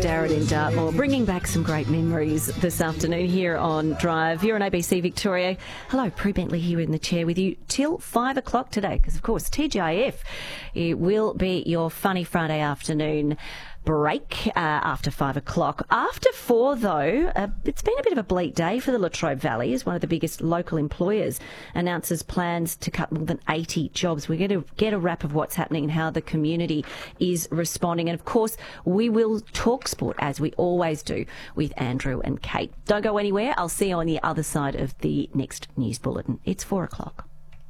Darren in Dartmoor, bringing back some great memories this afternoon here on Drive. You're on ABC Victoria. Hello, Prue Bentley here in the chair with you till 5 o'clock today, because of course TGIF, it will be your funny Friday afternoon break after 5 o'clock. After 4, though, it's been a bit of a bleak day for the Latrobe Valley as one of the biggest local employers announces plans to cut more than 80 jobs. We're going to get a wrap of what's happening and how the community is responding. And, of course, we will talk sport, as we always do, with Andrew and Kate. Don't go anywhere. I'll see you on the other side of the next news bulletin. It's 4 o'clock.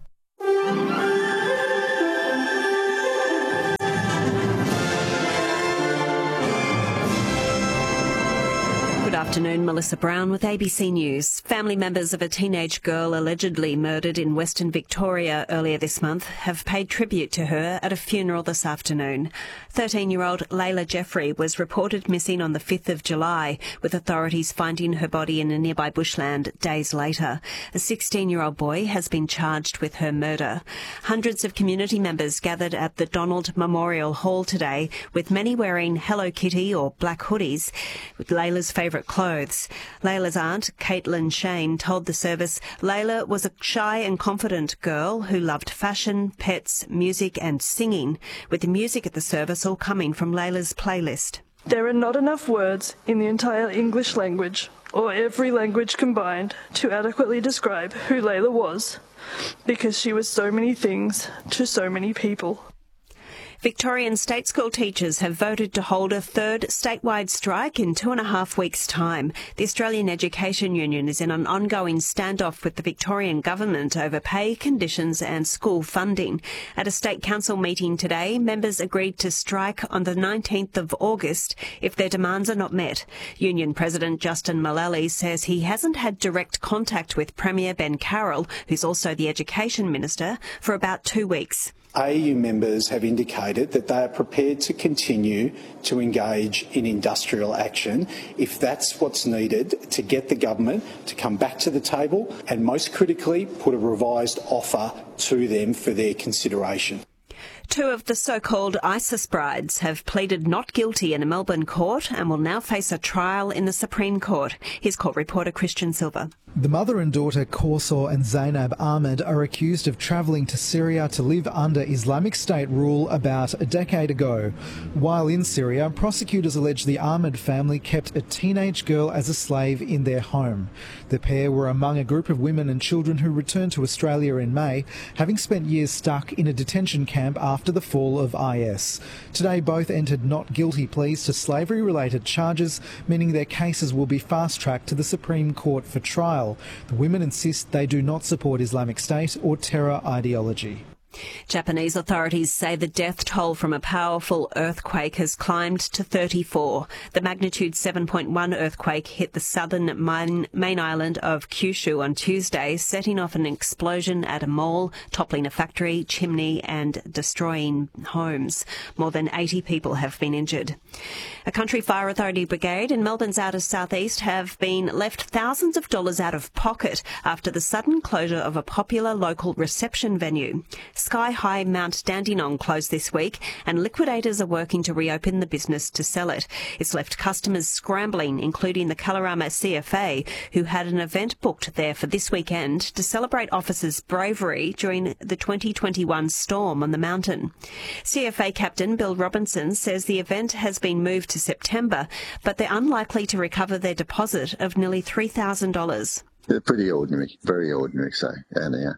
Good afternoon, Melissa Brown with ABC News. Family members of a teenage girl allegedly murdered in Western Victoria earlier this month have paid tribute to her at a funeral this afternoon. 13-year-old Layla Jeffrey was reported missing on the 5th of July, with authorities finding her body in a nearby bushland days later. A 16-year-old boy has been charged with her murder. Hundreds of community members gathered at the Donald Memorial Hall today, with many wearing Hello Kitty or black hoodies with Layla's favourite clothes. Layla's aunt, Caitlin Shane, told the service Layla was a shy and confident girl who loved fashion, pets, music and singing, with the music at the service all coming from Layla's playlist. There are not enough words in the entire English language, or every language combined, to adequately describe who Layla was, because she was so many things to so many people. Victorian state school teachers have voted to hold a third statewide strike in 2.5 weeks' time. The Australian Education Union is in an ongoing standoff with the Victorian government over pay, conditions and school funding. At a state council meeting today, members agreed to strike on the 19th of August if their demands are not met. Union President Justin Mullally says he hasn't had direct contact with Premier Ben Carroll, who's also the Education Minister, for about 2 weeks. AU members have indicated that they are prepared to continue to engage in industrial action if that's what's needed to get the government to come back to the table and, most critically, put a revised offer to them for their consideration. 2 of the so-called ISIS brides have pleaded not guilty in a Melbourne court and will now face a trial in the Supreme Court. Here's court reporter Christian Silver. The mother and daughter Kaursar and Zainab Ahmed are accused of travelling to Syria to live under Islamic State rule about a decade ago. While in Syria, prosecutors allege the Ahmed family kept a teenage girl as a slave in their home. The pair were among a group of women and children who returned to Australia in May, having spent years stuck in a detention camp after the fall of IS. Today, both entered not guilty pleas to slavery-related charges, meaning their cases will be fast-tracked to the Supreme Court for trial. The women insist they do not support Islamic State or terror ideology. Japanese authorities say the death toll from a powerful earthquake has climbed to 34. The magnitude 7.1 earthquake hit the southern main island of Kyushu on Tuesday, setting off an explosion at a mall, toppling a factory, chimney and destroying homes. More than 80 people have been injured. A Country Fire Authority brigade in Melbourne's outer southeast have been left thousands of dollars out of pocket after the sudden closure of a popular local reception venue. Sky High Mount Dandenong closed this week and liquidators are working to reopen the business to sell it. It's left customers scrambling, including the Kalorama CFA, who had an event booked there for this weekend to celebrate officers' bravery during the 2021 storm on the mountain. CFA Captain Bill Robinson says the event has been moved to September, but they're unlikely to recover their deposit of nearly $3,000. They're pretty ordinary, very ordinary. So anyhow,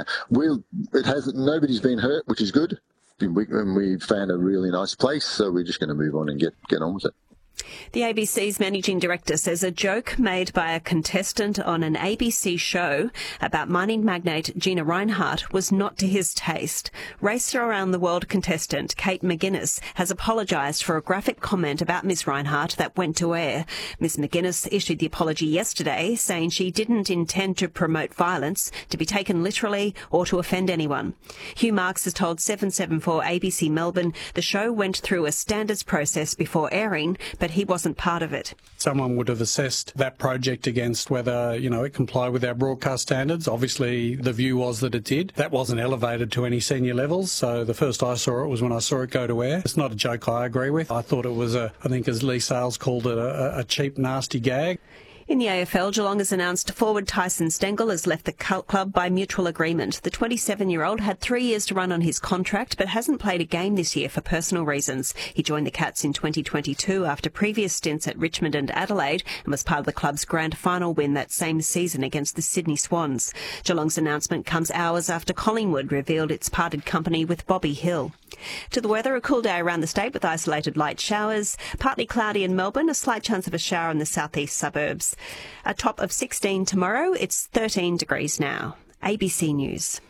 nobody's been hurt, which is good. We found a really nice place, so we're just going to move on and get on with it. The ABC's managing director says a joke made by a contestant on an ABC show about mining magnate Gina Rinehart was not to his taste. Race Around the World contestant Kate McGuinness has apologised for a graphic comment about Miss Rinehart that went to air. Miss McGuinness issued the apology yesterday, saying she didn't intend to promote violence, to be taken literally or to offend anyone. Hugh Marks has told 774 ABC Melbourne the show went through a standards process before airing, but he wasn't part of it. Someone would have assessed that project against whether, it complied with our broadcast standards. Obviously, the view was that it did. That wasn't elevated to any senior levels, so the first I saw it was when I saw it go to air. It's not a joke I agree with. I thought it was, I think as Lee Sales called it, a cheap, nasty gag. In the AFL, Geelong has announced forward Tyson Stengel has left the club by mutual agreement. The 27-year-old had 3 years to run on his contract but hasn't played a game this year for personal reasons. He joined the Cats in 2022 after previous stints at Richmond and Adelaide and was part of the club's grand final win that same season against the Sydney Swans. Geelong's announcement comes hours after Collingwood revealed its parted company with Bobby Hill. To the weather, a cool day around the state with isolated light showers. Partly cloudy in Melbourne, a slight chance of a shower in the southeast suburbs. A top of 16 tomorrow. It's 13 degrees now. ABC News.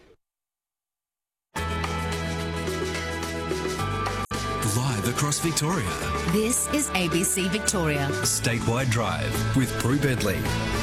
Live across Victoria. This is ABC Victoria. Statewide Drive with Prue Bedley.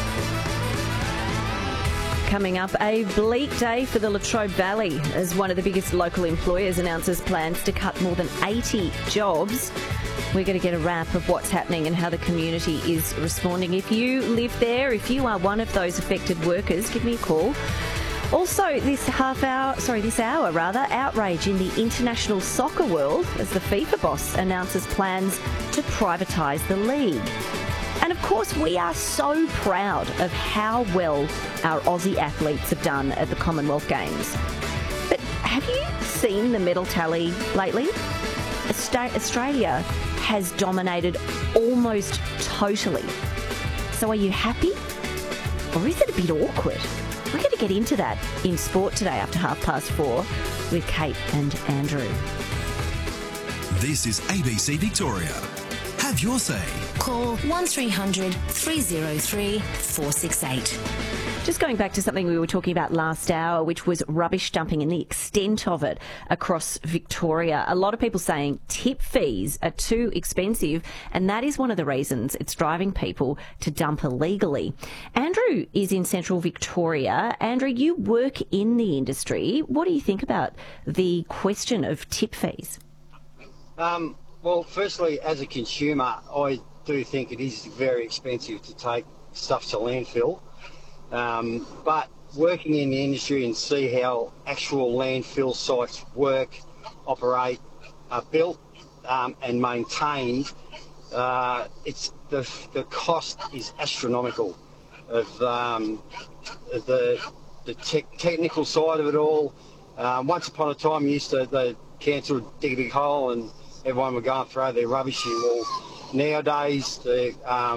Coming up, a bleak day for the Latrobe Valley as one of the biggest local employers announces plans to cut more than 80 jobs. We're going to get a wrap of what's happening and how the community is responding. If you live there, if you are one of those affected workers, give me a call. Also, this hour, outrage in the international soccer world as the FIFA boss announces plans to privatise the league. And of course, we are so proud of how well our Aussie athletes have done at the Commonwealth Games. But have you seen the medal tally lately? Australia has dominated almost totally. So are you happy? Or is it a bit awkward? We're going to get into that in sport today after 4:30 with Kate and Andrew. This is ABC Victoria. Have your say. Call 1300 303 468. Just going back to something we were talking about last hour, which was rubbish dumping and the extent of it across Victoria. A lot of people saying tip fees are too expensive, and that is one of the reasons it's driving people to dump illegally. Andrew is in Central Victoria. Andrew, you work in the industry. What do you think about the question of tip fees? Well, firstly, as a consumer, I do think it is very expensive to take stuff to landfill. But working in the industry and see how actual landfill sites work, operate, are built and maintained, it's the cost is astronomical of the technical side of it all. Once upon a time, the council would dig a big hole and everyone would go and throw their rubbish in. Well, nowadays the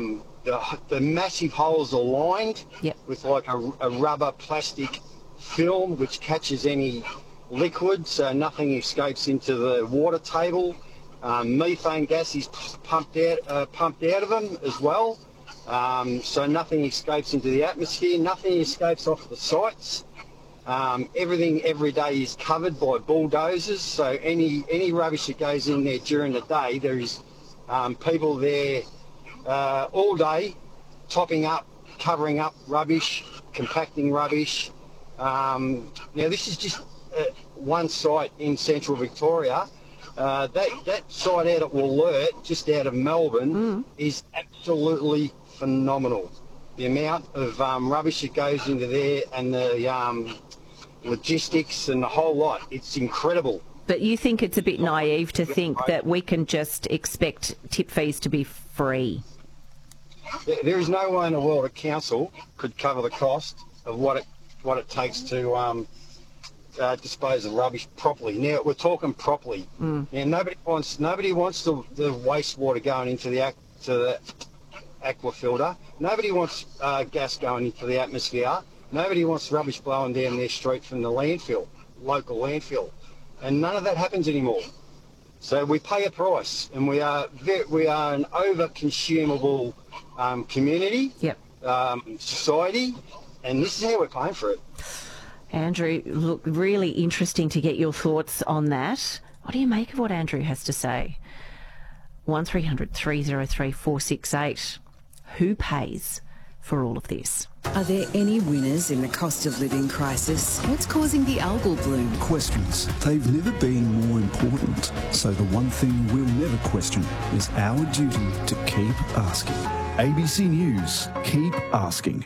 massive holes are lined with like a rubber plastic film which catches any liquid, so nothing escapes into the water table. Methane gas is pumped out of them as well, so nothing escapes into the atmosphere, nothing escapes off the sites. Everything every day is covered by bulldozers, so any rubbish that goes in there during the day, there is people there all day topping up, covering up rubbish, compacting rubbish. Now this is just one site in Central Victoria. That site out at Wollert, just out of Melbourne, is absolutely phenomenal. The amount of rubbish that goes into there and the logistics and the whole lot, it's incredible. But you think it's a bit naive to think that we can just expect tip fees to be free? There is no way in the world a council could cover the cost of what it takes to dispose of rubbish properly. Now we're talking properly. Now nobody wants the wastewater going into the aquafilter. Nobody wants gas going into the atmosphere. Nobody wants rubbish blowing down their street from the landfill, local landfill, and none of that happens anymore. So we pay a price, and we are an over-consumable community, society, and this is how we're paying for it. Andrew, look, really interesting to get your thoughts on that. What do you make of what Andrew has to say? 1300 303 468. Who pays for all of this. Are there any winners in the cost of living crisis? What's causing the algal bloom? Questions. They've never been more important. So the one thing we'll never question is our duty to keep asking. ABC News, keep asking.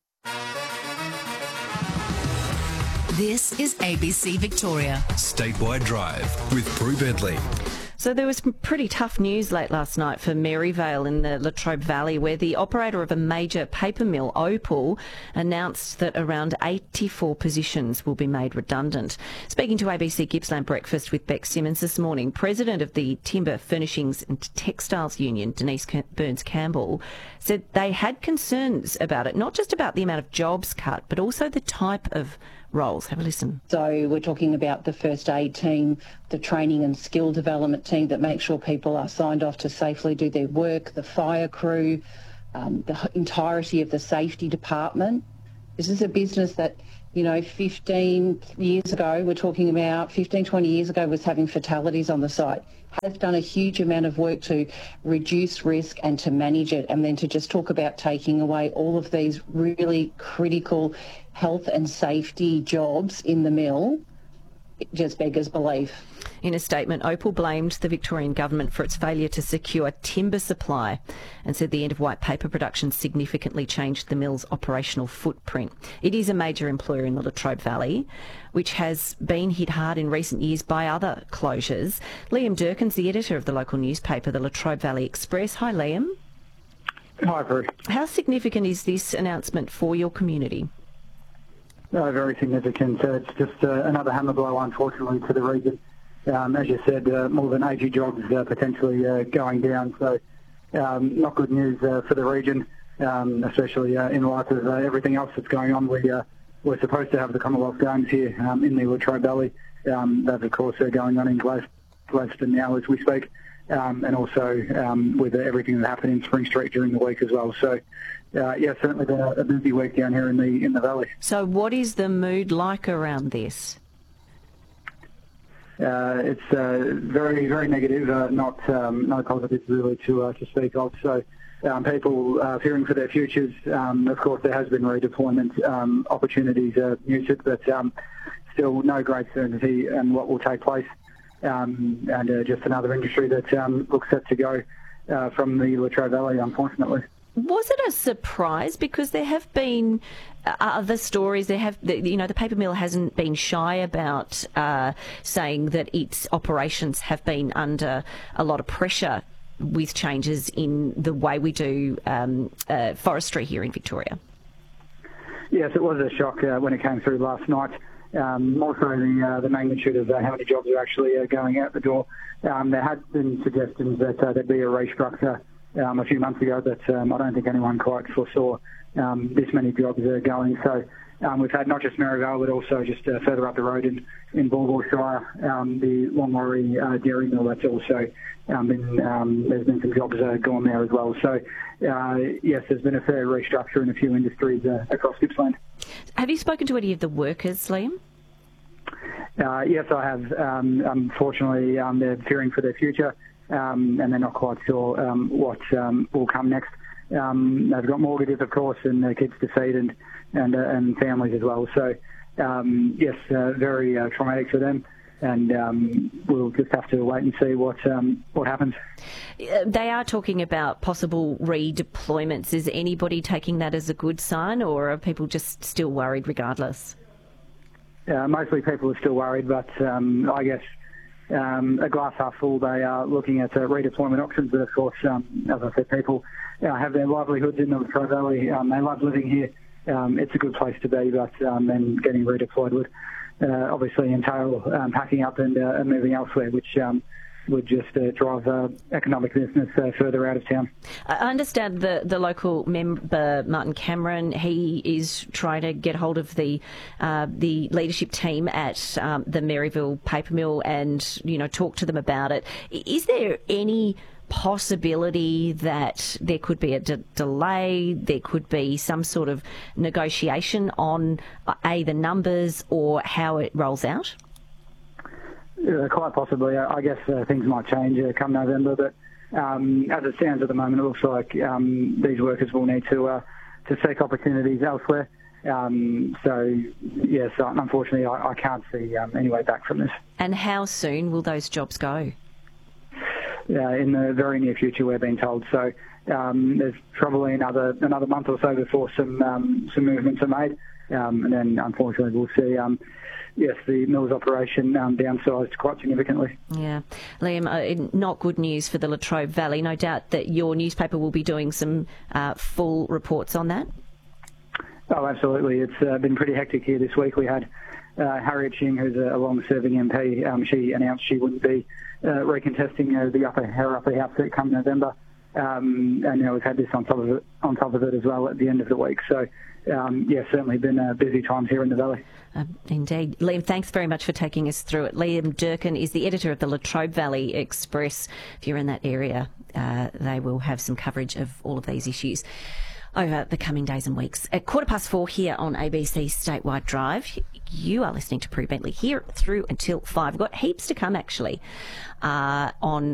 This is ABC Victoria. Statewide Drive with Prue Bentley. So there was some pretty tough news late last night for Maryvale in the Latrobe Valley, where the operator of a major paper mill, Opal, announced that around 84 positions will be made redundant. Speaking to ABC Gippsland Breakfast with Beck Simmons this morning, President of the Timber Furnishings and Textiles Union, Denise Burns-Campbell, said they had concerns about it, not just about the amount of jobs cut, but also the type of roles. Have a listen. So we're talking about the first aid team, the training and skill development team that makes sure people are signed off to safely do their work, the fire crew, the entirety of the safety department. This is a business that, 15 years ago, we're talking about 15, 20 years ago, was having fatalities on the site. Has done a huge amount of work to reduce risk and to manage it, and then to just talk about taking away all of these really critical health and safety jobs in the mill, it just beggars belief. In a statement, Opal blamed the Victorian government for its failure to secure timber supply and said the end of white paper production significantly changed the mill's operational footprint. It is a major employer in the Latrobe Valley, which has been hit hard in recent years by other closures. Liam Durkin's the editor of the local newspaper, the Latrobe Valley Express. Hi, Liam. Hi, Bruce. How significant is this announcement for your community? Very significant. It's just another hammer blow, unfortunately, to the region. As you said, more than 80 jobs potentially going down, so not good news for the region, especially in light of everything else that's going on. We're supposed to have the Commonwealth Games here in the Latrobe Valley. That, of course, going on in Gladstone now as we speak, and also with everything that happened in Spring Street during the week as well. So, certainly been a busy week down here in the valley. So what is the mood like around this? It's very, very negative, not positive really to speak of. So people fearing for their futures. Of course, there has been redeployment opportunities muted, but still no great certainty in what will take place. And just another industry that looks set to go from the Latrobe Valley, unfortunately. Was it a surprise? Because there have been other stories. The paper mill hasn't been shy about saying that its operations have been under a lot of pressure with changes in the way we do forestry here in Victoria. Yes, it was a shock when it came through last night. Also, the magnitude of how many jobs are actually going out the door. There had been suggestions that there'd be a restructure a few months ago, but I don't think anyone quite foresaw this many jobs going. So we've had not just Maryvale, but also just further up the road in Bulgur Shire, the Longmorrie dairy mill. That's also there's been some jobs gone there as well. So yes, there's been a fair restructure in a few industries across Gippsland. Have you spoken to any of the workers, Liam? Yes, I have. Unfortunately, they're fearing for their future. And they're not quite sure what will come next. They've got mortgages, of course, and their kids to feed and families as well. So, yes, very traumatic for them, and we'll just have to wait and see what happens. They are talking about possible redeployments. Is anybody taking that as a good sign, or are people just still worried regardless? Mostly people are still worried, but I guess a glass half full, they are looking at redeployment options. But of course, as I said, people have their livelihoods in the Latrobe Valley. They love living here. It's a good place to be, but then getting redeployed would obviously entail packing up and moving elsewhere, which would just drive economic business further out of town. I understand the local member, Martin Cameron, he is trying to get hold of the leadership team at the Maryvale paper mill and, talk to them about it. Is there any possibility that there could be a delay, there could be some sort of negotiation on the numbers or how it rolls out? Quite possibly. I guess things might change come November, but as it stands at the moment, it looks like these workers will need to seek opportunities elsewhere. Yes, unfortunately, I can't see any way back from this. And how soon will those jobs go? In the very near future, we're being told. So there's probably another month or so before some movements are made, and then unfortunately we'll see. The Mills operation downsized quite significantly. Yeah. Liam, not good news for the Latrobe Valley. No doubt that your newspaper will be doing some full reports on that. Oh, absolutely. It's been pretty hectic here this week. We had Harriet Ching, who's a long-serving MP. She announced she wouldn't be recontesting her upper house seat come November. And we've had this on top of it as well at the end of the week. So, certainly been busy times here in the Valley. Indeed. Liam, thanks very much for taking us through it. Liam Durkin is the editor of the Latrobe Valley Express. If you're in that area, they will have some coverage of all of these issues over the coming days and weeks. At 4:15 here on ABC Statewide Drive, you are listening to Prue Bentley here through until 5. We've got heaps to come, actually, on